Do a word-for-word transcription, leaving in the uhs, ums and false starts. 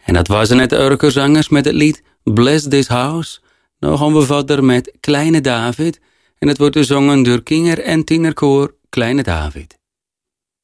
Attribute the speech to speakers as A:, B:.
A: En dat waren net Urkerzangers met het lied Bless This House. Nou gaan we verder met Kleine David. En het wordt gezongen door Kinger en Tienerkoor Kleine David.